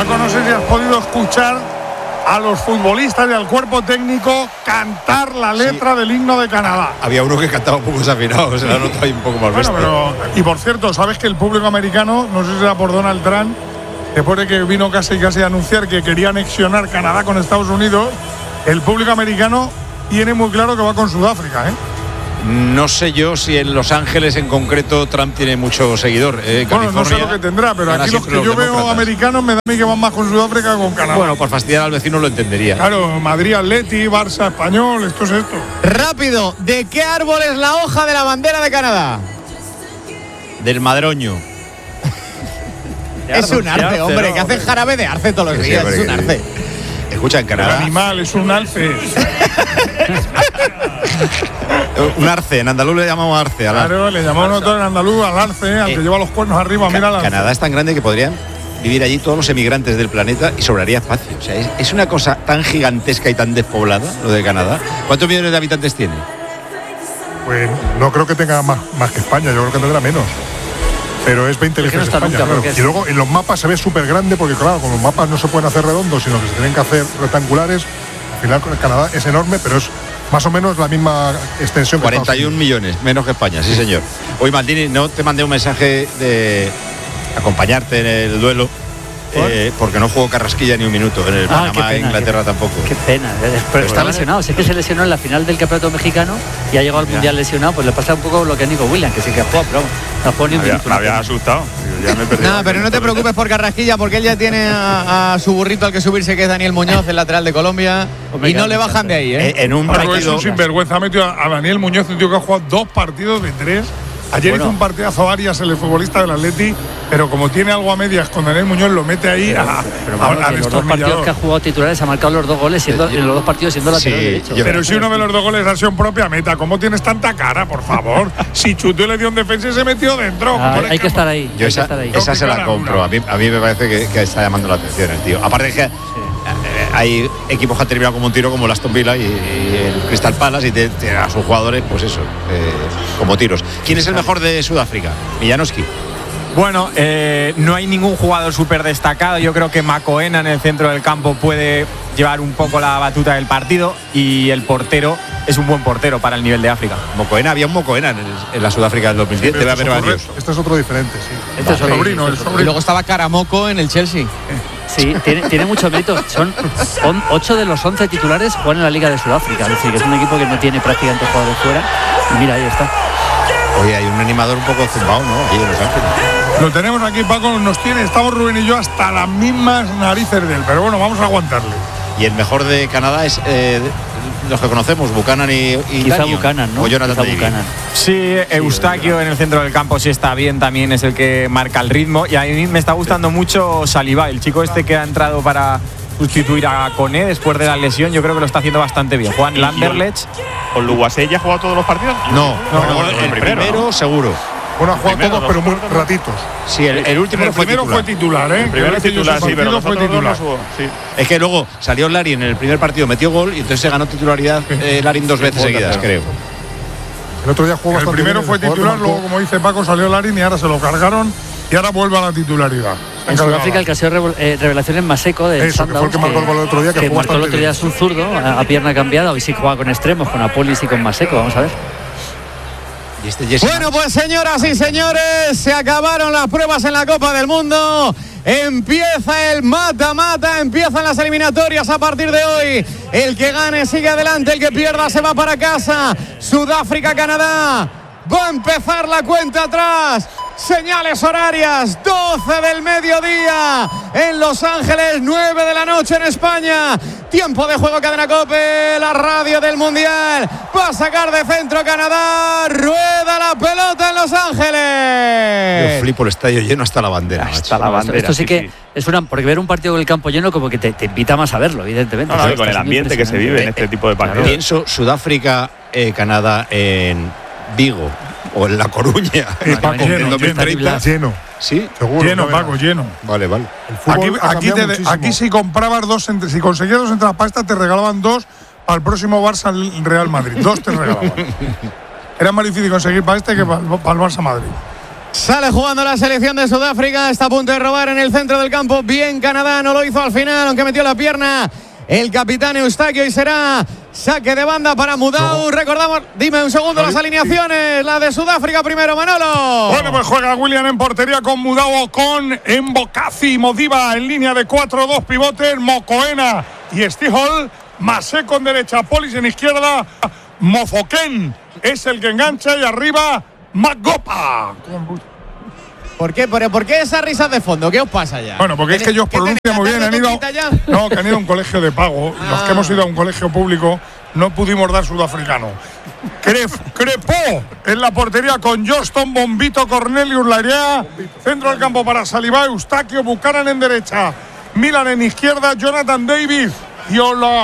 Paco, no sé si has podido escuchar a los futbolistas y al cuerpo técnico cantar la letra del himno de Canadá. Había uno que cantaba un poco desafinado, se la nota ahí un poco más bestia. Y por cierto, ¿sabes que el público americano, no sé si era por Donald Trump, después de que vino casi a anunciar que quería anexionar Canadá con Estados Unidos, el público americano tiene muy claro que va con Sudáfrica, ¿eh? No sé yo si en Los Ángeles en concreto Trump tiene mucho seguidor. Bueno, no sé lo que tendrá, pero aquí los que yo veo americanos me da a mí que van más con Sudáfrica que con Canadá. Bueno, por fastidiar al vecino lo entendería. Claro, Madrid Atleti, Barça Español, esto es esto. Rápido, ¿de qué árbol es la hoja de la bandera de Canadá? Del madroño. Es un arce, hombre, que hace jarabe de arce todos los días, es un arce. Escucha, en Canadá. El animal es un alce. Un arce, en andaluz le llamamos arce. Claro, le llamamos nosotros en andaluz al arce, al que lleva los cuernos arriba, mira al arce. Canadá es tan grande que podrían vivir allí todos los emigrantes del planeta y sobraría espacio. O sea, es una cosa tan gigantesca y tan despoblada, lo de Canadá. ¿Cuántos millones de habitantes tiene? Pues no creo que tenga más que España, yo creo que tendrá menos. Pero es 20 veces España, claro. Y luego en los mapas se ve súper grande, porque claro, con los mapas no se pueden hacer redondos, sino que se tienen que hacer rectangulares. Al final Canadá es enorme, pero es más o menos la misma extensión que 41 millones, menos que España, sí señor. Hoy, Maldini, no te mandé un mensaje de acompañarte en el duelo, porque no jugó Carrasquilla ni un minuto en el Panamá, Inglaterra tampoco. Qué pena, pero está lesionado. Sé que se lesionó en la final del campeonato mexicano y ha llegado al mundial lesionado. Pues le pasa un poco lo que a Nico Williams, que sí que ha jugado, pero no jugó ni un minuto. Me había asustado. Ya me perdí. Nada, pero no te preocupes por Carrasquilla, porque él ya tiene a su burrito al que subirse, que es Daniel Muñoz, el lateral de Colombia. Y no le bajan de ahí, ¿eh? En un partido. Es un sinvergüenza. Ha metido a Daniel Muñoz, un tío que ha jugado 2 partidos de 3. Ayer hizo un partidazo Arias, el futbolista del Atleti, pero como tiene algo a medias con Daniel Muñoz, lo mete ahí a los 2 partidos que ha jugado titulares ha marcado los 2 goles en los 2 partidos siendo lateral derecho. Pero si uno de los 2 goles ha sido en propia meta, ¿cómo tienes tanta cara, por favor? Si chutó y le dio un defensa y se metió dentro. Hay que estar ahí. Yo esa se la compro. A mí me parece que está llamando la atención el tío. Aparte de que hay equipos que han terminado como un tiro, como el Aston Villa y el Crystal Palace, y tiene a sus jugadores, pues eso, como tiros. ¿Quién es el mejor de Sudáfrica? Millanoski. Bueno, no hay ningún jugador súper destacado. Yo creo que Makoena en el centro del campo puede llevar un poco la batuta del partido, y el portero es un buen portero para el nivel de África. Mokoena, había un Mokoena en la Sudáfrica del 2010, debe haber varios. Este es otro diferente, sí. Este es el sobrino. Y luego estaba Karamoko en el Chelsea. Sí, tiene mucho mérito. Son 8 de los 11 titulares juegan en la Liga de Sudáfrica. Es decir, que es un equipo que no tiene prácticamente jugadores fuera. Y mira, ahí está. Oye, hay un animador un poco zumbado, ¿no? Ahí en Los Ángeles. Lo tenemos aquí, Paco, estamos Rubén y yo hasta las mismas narices de él, pero bueno, vamos a aguantarle. Y el mejor de Canadá es los que conocemos, Buchanan y quizá Daniel, Buchanan, ¿no? O Jonathan David. Sí, Eustaquio en el centro del campo sí está bien, también es el que marca el ritmo. Y a mí me está gustando mucho Saliba, el chico este que ha entrado para sustituir a Koné después de la lesión. Yo creo que lo está haciendo bastante bien. Juan Landerlecht. ¿Con Luguasé ya ha jugado todos los partidos? No, el primero seguro. Bueno, ha jugado todos, pero muy ratitos. Sí, el último el primero fue titular, ¿eh? El primero titular, sí, pero fue titular. Sí. Es que luego salió Larin en el primer partido, metió gol y entonces se ganó titularidad Larin 2 veces seguidas, creo. El otro día jugó bastante bien. El primero fue titular, luego, como dice Paco, salió Larin y ahora se lo cargaron y ahora vuelve a la titularidad. En Sudáfrica el que ha sido revelación es Maseko de Sundowns, que fue el que marcó el gol el otro día, que marcó el otro día, es un zurdo a pierna cambiada. Hoy sí juega con extremos, con Apolis y con Maseko, vamos a ver. Bueno, pues señoras y señores, se acabaron las pruebas en la Copa del Mundo. Empieza el mata-mata, empiezan las eliminatorias a partir de hoy. El que gane sigue adelante, el que pierda se va para casa. Sudáfrica-Canadá. Va a empezar la cuenta atrás. Señales horarias, 12 del mediodía en Los Ángeles, 9 de la noche en España. Tiempo de juego, Cadena COPE, la radio del Mundial. Va a sacar de centro Canadá. Rueda la pelota en Los Ángeles. Yo flipo el estadio lleno hasta la bandera. Hasta la bandera. Esto sí que es porque ver un partido con el campo lleno como que te invita más a verlo, evidentemente. No, con el ambiente que se vive en este tipo de partidos. Pienso Sudáfrica, Canadá en Vigo o en La Coruña. Paco, en 2030. Lleno. Sí, seguro. Lleno, Paco, lleno. Vale. Aquí si comprabas si conseguías 2 entradas para esta, te regalaban 2 para el próximo Barça Real Madrid. 2 te regalaban. Era más difícil conseguir para este que para el Barça Madrid. Sale jugando la selección de Sudáfrica. Está a punto de robar en el centro del campo. Bien Canadá, no lo hizo al final, aunque metió la pierna el capitán Eustaquio, y será saque de banda para Mudau. Recordamos, dime un segundo las alineaciones. La de Sudáfrica primero, Manolo. Bueno, pues juega William en portería con Mudau, con Mbokasi, Modiba en línea de 4-2 pivotes, Mokoena y Stihol, Maseko en derecha, Polis en izquierda, Mofoken es el que engancha y arriba Magopa. ¿Por qué esas risas de fondo? ¿Qué os pasa ya? Bueno, porque es que ellos pronuncian muy bien. Que han ido a un colegio de pago. Los que hemos ido a un colegio público no pudimos dar sudafricano. Crepó en la portería con Johnston, Bombito, Cornelius Larea. Centro del campo para Saliba, Eustaquio, Buchanan en derecha, Milan en izquierda, Jonathan Davis y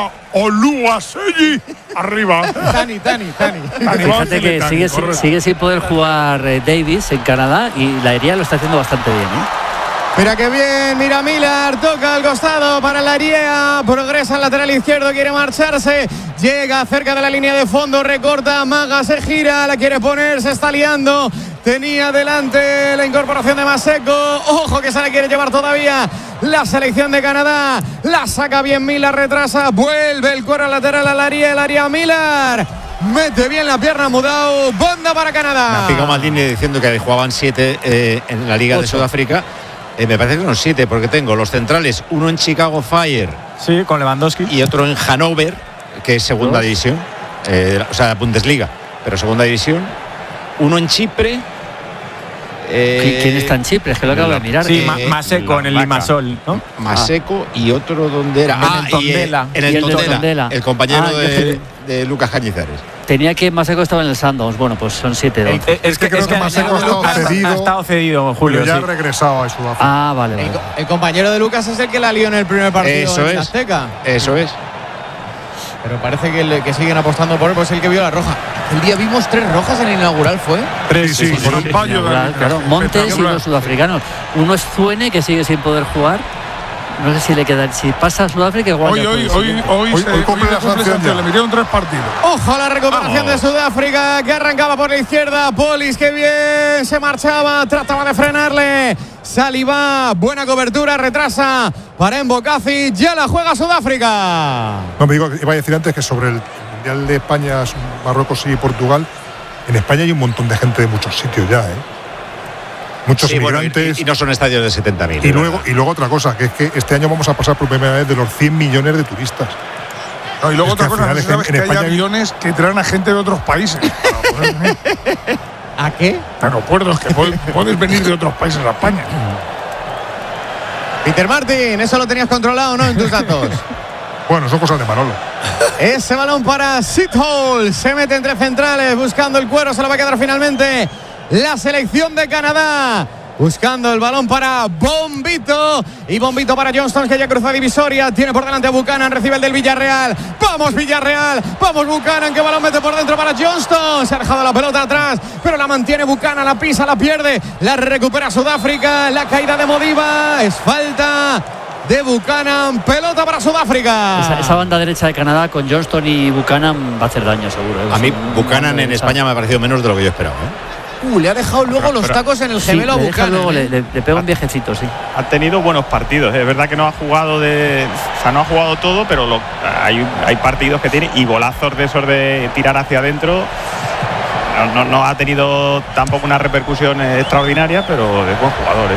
Oluwaseyi arriba. Tani. Fíjate que sigue sin poder jugar Davis en Canadá, y la Larea lo está haciendo bastante bien, Mira qué bien, mira Miller, toca al costado para la Larea, progresa al lateral izquierdo, quiere marcharse, llega cerca de la línea de fondo, recorta, Maga se gira, la quiere poner, se está liando, tenía delante la incorporación de Maseko, ojo que se la quiere llevar todavía la selección de Canadá, la saca bien Miller, retrasa, vuelve el cuero lateral a la Larea Miller. Mete bien la pierna Mudau, banda para Canadá. Me ha picado Maldini diciendo que jugaban 7 en la Liga 8. De Sudáfrica. Me parece que son 7, porque tengo los centrales, uno en Chicago Fire. Sí, con Lewandowski. Y otro en Hannover, que es segunda división. O sea, Bundesliga, pero segunda división. Uno en Chipre. ¿Quién está en Chipre? Es que lo acabo de mirar. Sí, Maseko en el Limassol, ¿no? Maseko y otro donde era. En el Tondela. El compañero de Lucas Cañizares. Tenía que Maseko estaba en el Sundowns. Bueno, pues son 7. Es que creo que Maseko ha estado cedido, Julio. Ya ha regresado a Sudáfrica. Vale. El compañero de Lucas es el que la lió en el primer partido en la Azteca. Eso es. Pero parece que siguen apostando por él, pues el que vio la roja. El día vimos 3 rojas en el inaugural, ¿fue? 3, sí, por un fallo. Claro, Montes y los sudafricanos. Uno es Zuene, que sigue sin poder jugar. No sé si le queda. Si pasa a Sudáfrica, igual. Hoy cumple la sanción. Le metieron 3 partidos. Ojo a la recuperación de Sudáfrica, que arrancaba por la izquierda. Polis, que bien se marchaba, trataba de frenarle. Saliba, buena cobertura, retrasa para Mbokasi. Ya la juega Sudáfrica. No, me digo, iba a decir antes que sobre el Mundial de España, Marruecos y Portugal, en España hay un montón de gente de muchos sitios ya, Muchos inmigrantes. Bueno, y no son estadios de 70.000. Y luego otra cosa, que es que este año vamos a pasar por primera vez de los 100 millones de turistas. No, y luego otra cosa, no sabes que hay aviones que traen a gente de otros países. ¿A qué? Aeropuertos que puedes venir de otros países a España. Peter Martin, eso lo tenías controlado, ¿no? En tus datos. Bueno, son cosas de Manolo. Ese balón para Sithole. Se mete entre centrales, buscando el cuero. Se lo va a quedar finalmente la selección de Canadá. Buscando el balón para Bombito. Y Bombito para Johnston, que ya cruza divisoria. Tiene por delante a Buchanan, recibe el del Villarreal. ¡Vamos, Villarreal! ¡Vamos, Buchanan! Que balón mete por dentro para Johnston. Se ha dejado la pelota atrás, pero la mantiene Buchanan. La pisa, la pierde. La recupera Sudáfrica. La caída de Modiba. Es falta de Buchanan. Pelota para Sudáfrica. Esa banda derecha de Canadá con Johnston y Buchanan va a hacer daño, seguro. A mí Buchanan en España me ha parecido menos de lo que yo esperaba, Le ha dejado luego los tacos en el gemelo a Buchanan. Luego le pega un viejecito, sí. Ha tenido buenos partidos. Es verdad que no ha jugado no ha jugado todo, pero hay partidos que tiene y golazos de esos de tirar hacia adentro. No ha tenido tampoco una repercusión extraordinaria, pero es buen jugador,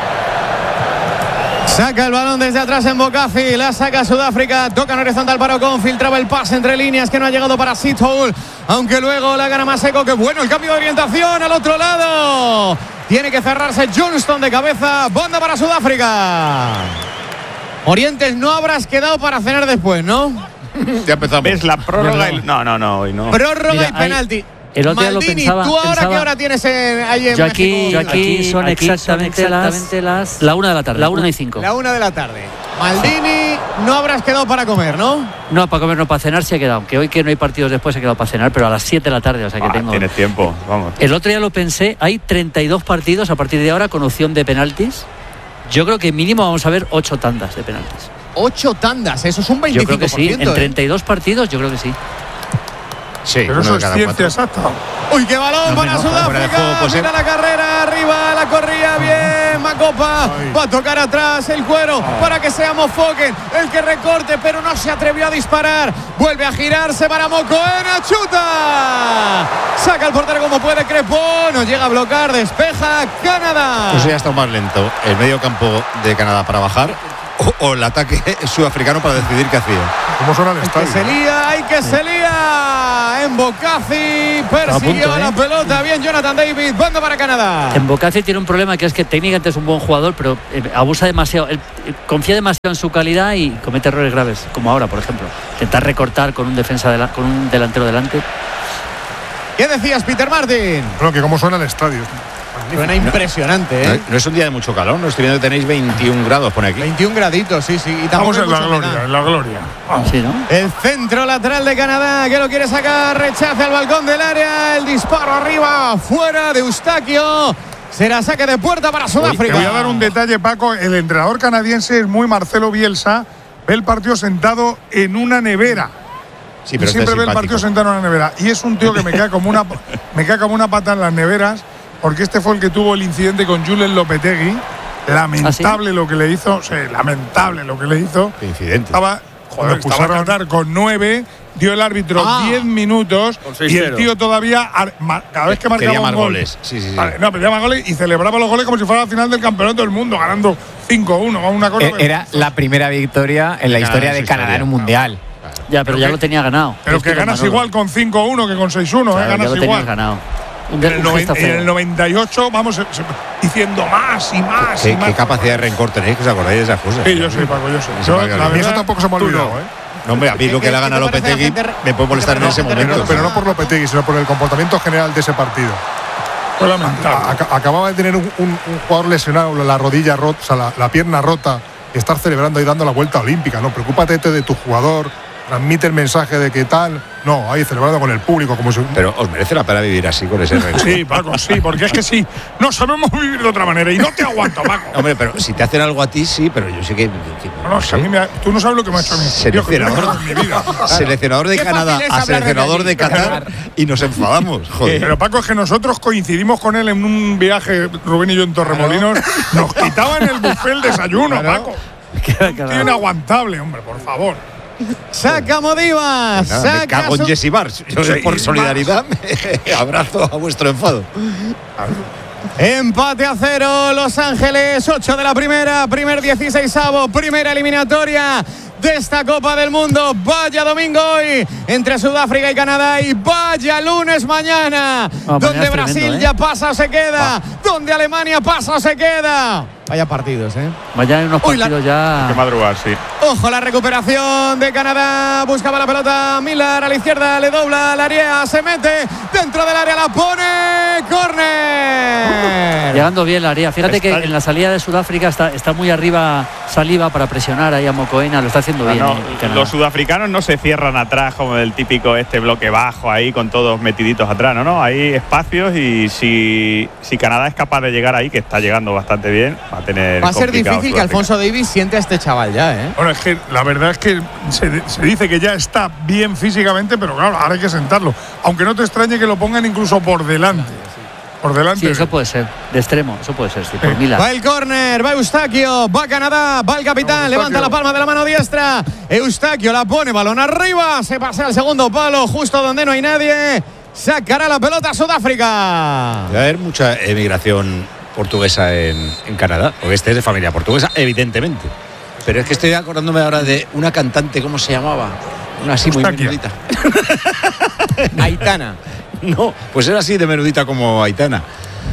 Saca el balón desde atrás en Mbokasi, la saca Sudáfrica, toca en horizontal para Ocon, filtraba el pase entre líneas que no ha llegado para Sithole, aunque luego la gana Maseko, que bueno el cambio de orientación al otro lado. Tiene que cerrarse Johnston de cabeza, banda para Sudáfrica. Orientes, no habrás quedado para cenar después, ¿no? Ya empezamos. ¿Ves la prórroga? No. Prórroga y penalti. El otro día Maldini, lo pensaba. ¿tú ahora qué hora tienes ahí en yo México? Aquí son exactamente las la 1 de la tarde, la 1:05. La 1 de la tarde. Maldini, no habrás quedado para comer, ¿no? No, para comer, no, para cenar sí he quedado. Aunque hoy que no hay partidos después he quedado para cenar, pero a las 7 de la tarde, o sea que tengo. Tienes tiempo, vamos. El otro día lo pensé, hay 32 partidos a partir de ahora con opción de penaltis. Yo creo que mínimo vamos a ver 8 tandas de penaltis. 8 tandas, eso es un 25%. Yo creo que sí, en 32 partidos yo creo que sí. Sí, pero eso es ciencia exacta. Uy, qué balón para Sudáfrica. Mira la carrera, arriba, la corría bien. Macopa va a tocar atrás el cuero para que sea Mofoken el que recorte, pero no se atrevió a disparar. Vuelve a girarse para Mokoena, chuta. Saca el portero como puede, Crepó. No llega a bloquear, despeja Canadá. Pues ya está más lento el medio campo de Canadá para bajar o el ataque sudafricano para decidir qué hacía. ¿Cómo suena el estadio? Hay que se lía. Mbokasi persiguió la pelota. Bien, Jonathan David. Banda para Canadá. Mbokasi tiene un problema, que es que técnicamente es un buen jugador, pero abusa demasiado. Él confía demasiado en su calidad y comete errores graves, como ahora, por ejemplo. Intentar recortar con un con un delantero delante. ¿Qué decías, Peter Martin? Bueno, que cómo suena el estadio. Suena impresionante, ¿eh? No es un día de mucho calor, no estoy viendo que tenéis 21 grados, pone aquí. 21 graditos, sí. Y estamos en la gloria, en la gloria. Sí, ¿no? El centro lateral de Canadá, que lo quiere sacar, rechaza al balcón del área, el disparo arriba, fuera de Eustaquio. Será saque de puerta para Sudáfrica. Te voy a dar un detalle, Paco. El entrenador canadiense es muy Marcelo Bielsa. Ve el partido sentado en una nevera. Sí, pero siempre ve el partido sentado en una nevera. Y es un tío que me cae como una pata en las neveras, porque este fue el que tuvo el incidente con Julen Lopetegui. Lamentable lo que le hizo. Sí, lamentable lo que le hizo. ¿Qué incidente? Estaba a Qatar con 9, dio el árbitro 10 minutos y el tío todavía, cada vez que marcaba un gol, goles. Sí. Vale, no, pedía más goles y celebraba los goles como si fuera la final del campeonato del mundo, ganando 5-1 o una cosa. Era la primera victoria en la historia de Canadá en un mundial. Ya, pero ya lo tenía ganado. Pero que ganas igual con 5-1 que con 6-1, claro, ganas ya lo igual. Ganado. En el 98 vamos diciendo más y más. ¿Qué capacidad de rencor tenéis, que os acordáis de esas cosas? Sí, yo soy, Paco, yo sé. A mí eso tampoco se me ha olvidado, No, hombre, a mí lo que le hagan a Lopetegui me puede molestar en ese momento. Pero no por Lopetegui, sino por el comportamiento general de ese partido. Fue lamentable. Acababa de tener un jugador lesionado, la rodilla rota, o sea, la pierna rota, y estar celebrando y dando la vuelta olímpica. No, preocúpate de tu jugador, transmite el mensaje de que tal. No, ahí celebrando con el público como si... Pero os merece la pena vivir así con ese rencor. Sí, Paco, sí, porque es que sí, no sabemos vivir de otra manera y no te aguanto, Paco. Hombre, pero si te hacen algo a ti, sí, pero yo sé que... No, si a mí tú no sabes lo que me ha hecho a mí. Seleccionador de Canadá a seleccionador de Qatar y nos enfadamos, joder. Pero Paco, es que nosotros coincidimos con él en un viaje, Rubén y yo en Torremolinos, nos quitaban el buffet el desayuno, Paco. Tío inaguantable, hombre, por favor. Saca Modivas. Me cago en Jesse Barnes. Yo por solidaridad abrazo a vuestro enfado. Empate a 0, Los Ángeles, 8 de la primera, primer 16avo, primera eliminatoria de esta Copa del Mundo. Vaya domingo hoy entre Sudáfrica y Canadá y vaya lunes mañana, donde Brasil ya pasa o se queda, donde Alemania pasa o se queda. Vaya partidos, Vaya unos partidos ya. Hay que madrugar, sí. Ojo, la recuperación de Canadá. Buscaba la pelota Miller a la izquierda, le dobla la área, se mete dentro del área, la pone. ¡Córner! Llegando bien la área. Fíjate que en la salida de Sudáfrica está muy arriba Saliba para presionar ahí a Mokoena. Lo está haciendo bien. Los sudafricanos no se cierran atrás como el típico bloque bajo ahí con todos metiditos atrás, ¿no? Hay espacios y si Canadá es capaz de llegar ahí, que está llegando bastante bien, va a ser difícil que Alfonso Davies siente a este chaval ya, Bueno, es que la verdad es que se dice que ya está bien físicamente, pero claro, ahora hay que sentarlo. Aunque no te extrañe que lo pongan incluso por delante. Por delante. Sí, eso puede ser. De extremo, eso puede ser, sí, por Milan. Va el córner, va Eustaquio, va Canadá, va el capitán, levanta la palma de la mano diestra. Eustaquio la pone, balón arriba, se pasa al segundo palo, justo donde no hay nadie. Sacará la pelota a Sudáfrica. Va a haber mucha emigración portuguesa en Canadá, porque este es de familia portuguesa, evidentemente. Pero es que estoy acordándome ahora de una cantante, ¿cómo se llamaba? Una así muy menudita. Aitana. No, pues era así de menudita como Aitana.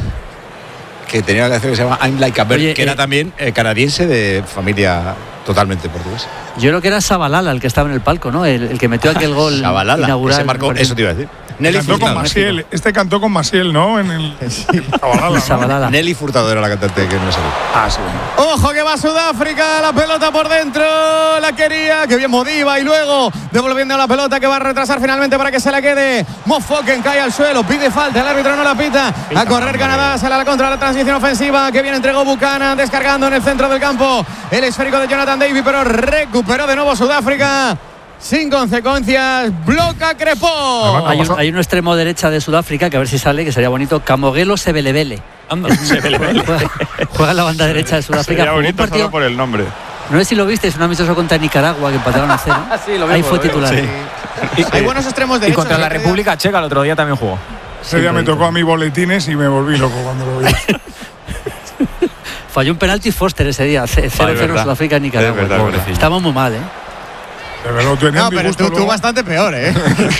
Que tenía que hacer que se llama I'm Like a Bird, que era también canadiense de familia totalmente portuguesa. Yo creo que era Shabalala el que estaba en el palco, ¿no? El que metió aquel gol inaugural. Ese marcó, eso te iba a decir. Nelly Furtado. Cantó con Maciel, ¿no? En el Shabalala. Nelly Furtado era la cantante que no salió. Sí. Ojo que va Sudáfrica, la pelota por dentro, la quería, que bien Modiva y luego devolviendo la pelota que va a retrasar finalmente para que se la quede. Mofoken cae al suelo, pide falta, el árbitro no la pita. A correr Canadá, sale a la contra la transición ofensiva que bien entregó Buchanan, descargando en el centro del campo el esférico de Jonathan David, pero recuperó de nuevo Sudáfrica. sin consecuencias, bloca Crepó. Hay un extremo derecha de Sudáfrica, que a ver si sale, que sería bonito, Camogelo Sebelebele. Juega en la banda derecha de Sudáfrica. Sería bonito solo por el nombre. No sé si lo viste, es un amistoso contra Nicaragua que empataron a 0. Sí, lo ahí fue titular. Sí. Hay buenos extremos derechos. Y contra la República Checa el otro día también jugó. Ese día me tocó a mí boletines y me volví loco cuando lo vi. Falló un penalti Foster ese día, 0-0 Sudáfrica Nicaragua. Estamos muy mal, ¿eh? No, pero tú bastante peor, ¿eh?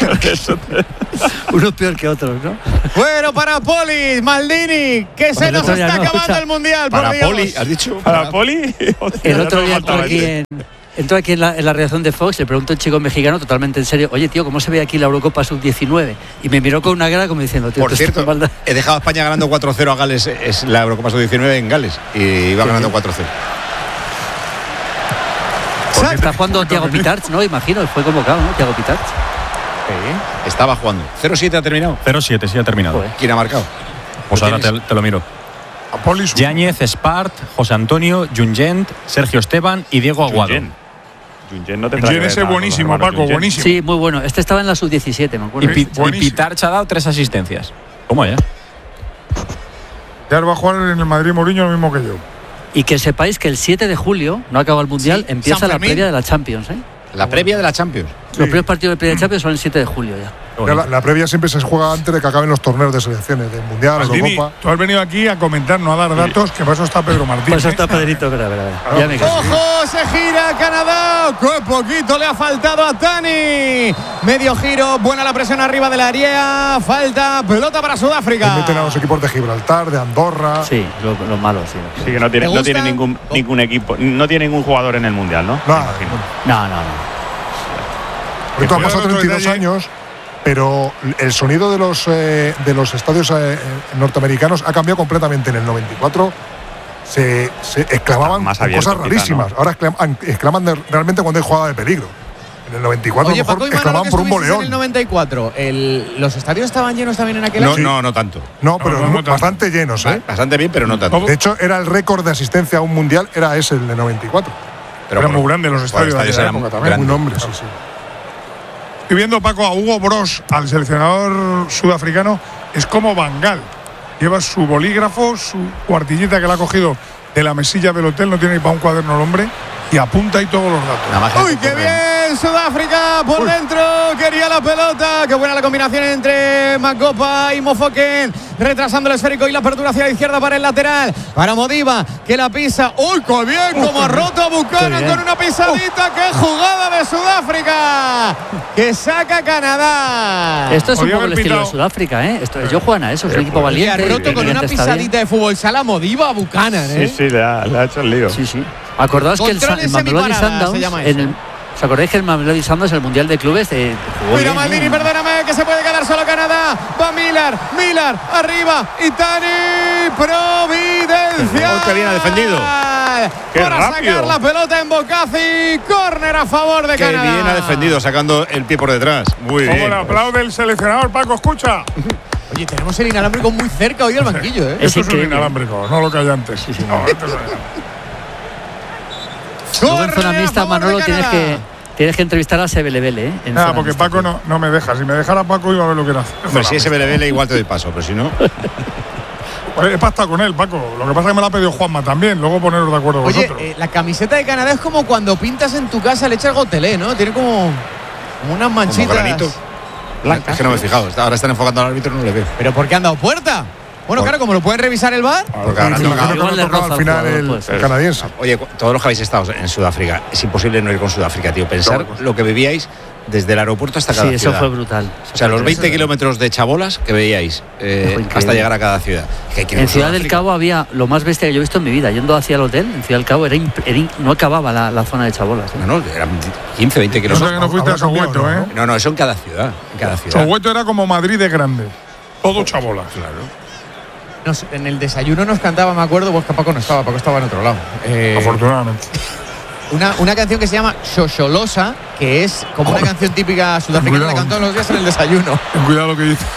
Unos peor que otros, ¿no? Bueno, para Poli, Maldini, que se nos está acabando el Mundial. Para por Dios. Poli, ¿has dicho? ¿Para Poli? El otro día entró aquí en la redacción de Fox, le preguntó a un chico mexicano totalmente en serio, oye, tío, ¿cómo se ve aquí la Eurocopa Sub-19? Y me miró con una cara como diciendo, tío, por cierto, he dejado a España ganando 4-0 a Gales, es la Eurocopa Sub-19 en Gales, y iba ganando 4-0. Está jugando Thiago Pitarch, ¿no? Imagino, fue convocado, ¿no? Thiago Pitarch. Sí, estaba jugando. 0-7 ha terminado. 0-7, sí ha terminado. Joder. ¿Quién ha marcado? Pues ahora te lo miro. Yáñez, Espart, José Antonio, Jungent, Sergio Esteban y Diego Aguado. Jungent ese buenísimo, Paco, buenísimo. Sí, muy bueno. Este estaba en la Sub-17, me acuerdo. Y Pitarch ha dado 3 asistencias. ¿Cómo ya? Ya va a jugar en el Madrid Mourinho lo mismo que yo. Y que sepáis que el 7 de julio, no acaba el Mundial, empieza la previa de la Champions, ¿eh? La previa de la Champions. Los primeros partidos de previa de Champions son el 7 de julio ya. La previa siempre se juega antes de que acaben los torneos de selecciones, del Mundial, Eurocopa. Tú has venido aquí a comentar, no a dar datos, que para eso está Pedro Martín. Por eso está Pedrito, verá. Ya me caso. ¡Ojo! Se gira Canadá. ¡Qué poquito le ha faltado a Tani! Medio giro, buena la presión arriba del área. Falta, pelota para Sudáfrica. Meten a los equipos de Gibraltar, de Andorra. Sí, los malos, sí. Sí, que no tiene ningún equipo, no tiene ningún jugador en el Mundial, ¿no? No. Porque ha pasado 32 años, pero el sonido de los estadios norteamericanos ha cambiado completamente. En el 94 se exclamaban cosas rarísimas. Ahora exclaman realmente cuando hay jugada de peligro. En el 94 Oye, a lo mejor exclamaban por un boleón. En el 94, ¿los estadios estaban llenos también en aquel año? No tanto. No, pero bastante llenos, ¿eh? Bastante bien, pero no tanto. De hecho, era el récord de asistencia a un mundial, era ese, el de 94. Pero eran muy grandes los estadios de la época también. Muy nombres, sí. Estoy viendo, Paco, a Hugo Broos, al seleccionador sudafricano, es como Van Gaal. Lleva su bolígrafo, su cuartillita que le ha cogido de la mesilla del hotel, no tiene ni para un cuaderno el hombre, y apunta ahí todos los datos. ¡Uy, qué bien! Sudáfrica por dentro, quería la pelota. Qué buena la combinación entre Makopa y Mofoken, retrasando el esférico y la apertura hacia la izquierda para el lateral. Para Modiba, que la pisa. ¡Uy, qué bien! Como ha roto a Buchanan con una pisadita. ¡Qué jugada de Sudáfrica! Que saca Canadá. Esto es un poco el estilo de Sudáfrica, ¿eh? Ellos juegan a eso, es un equipo valiente. Ha roto con una pisadita de fútbol sala Modiba a Buchanan, ¿eh? Sí, le ha hecho el lío. Sí. Acordaos que el Mamelodi Sundowns ¿os acordáis que el Mamelodi Sundowns el Mundial de Clubes mira Maldini, perdóname, que se puede quedar solo Canadá. Va Miller, arriba, y Tani, Providencia. ¡Qué bien ha defendido! Para sacar la pelota en Bocazi, córner a favor de Canadá. ¡Qué bien ha defendido, sacando el pie por detrás! Muy bien. Como le aplaude el seleccionador, Paco, escucha. Oye, tenemos el inalámbrico muy cerca hoy al banquillo, ¿eh? Eso es un inalámbrico, no lo que hay antes. Sí. No, esto es Luego en zona mixta, Manolo, tienes que entrevistar a Sebelebele, ¿eh? Nada, porque mixta, Paco no me deja. Si me dejara Paco iba a ver lo que era. Pero si es Sebelebele igual te doy paso, pero si no… Pues he pactado con él, Paco. Lo que pasa es que me lo ha pedido Juanma también. Luego poneros de acuerdo vosotros. Oye, la camiseta de Canadá es como cuando pintas en tu casa, le echas gotelé, ¿no? Tiene como unas manchitas. Como granitos. Blancas. Es que no me he fijado. Ahora están enfocando al árbitro y no le veo. ¿Pero por qué han dado puerta? Bueno, claro, como lo pueden revisar el VAR. Porque ahora al final el canadiense. Oye, todos los que habéis estado en Sudáfrica, es imposible no ir con Sudáfrica, tío. Pensar lo que vivíais desde el aeropuerto hasta cada ciudad. Sí, eso fue brutal. O sea, los 20 kilómetros de chabolas que veíais hasta llegar a cada ciudad. En Ciudad del Cabo había lo más bestia que yo he visto en mi vida. Yendo hacia el hotel, en Ciudad del Cabo no acababa la zona de chabolas. No, eran 15, 20 kilómetros. No, no fuiste a Soweto, ¿eh? No, eso en cada ciudad. Soweto era como Madrid de grande. Todo chabolas. Claro. En el desayuno nos cantaba, me acuerdo, pues que Paco no estaba, Paco estaba en otro lado. Afortunadamente. Una canción que se llama Xoxolosa, que es como una canción típica sudafricana que cantan todos los días en el desayuno. Ten cuidado lo que dice.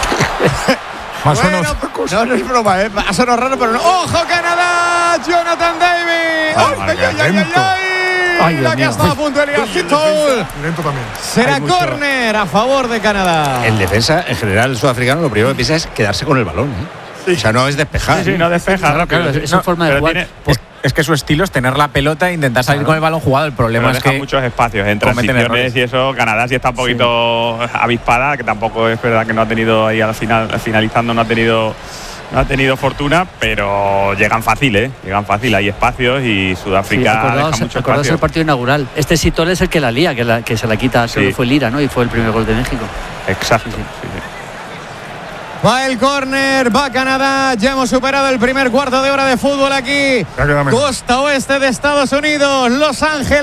No es broma, ha sonado raro, pero no. ¡Ojo, Canadá! ¡Jonathan David! ¡Ay! la que ha estado a punto de liar. Lento también. Será córner a favor de Canadá. En defensa, en general, el sudafricano lo primero que piensa es quedarse con el balón. Sí. O sea, no es despejar. Sí, no despeja rápido. Es su forma de jugar. Es que su estilo es tener la pelota e intentar salir con el balón jugado. El problema es que muchos espacios en transiciones y eso. Canadá sí está un poquito avispada, que tampoco es verdad que no ha tenido ahí al final, finalizando, no ha tenido fortuna, pero llegan fácil, llegan fácil, hay espacios y Sudáfrica deja mucho espacio. El partido inaugural. Este Sitol es el que la lía, que se la quita, creo que fue Lira, ¿no? Y fue el primer gol de México. Exacto. Sí. Va el córner, va Canadá. Ya hemos superado el primer cuarto de hora de fútbol aquí. Costa oeste de Estados Unidos, Los Ángeles.